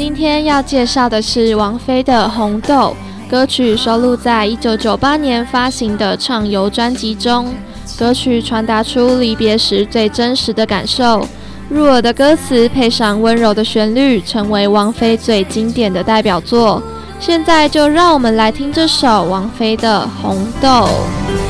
今天要介绍的是王菲的《红豆》，歌曲收录在1998年发行的《畅游》专辑中。歌曲传达出离别时最真实的感受，入耳的歌词配上温柔的旋律，成为王菲最经典的代表作。现在就让我们来听这首王菲的《红豆》。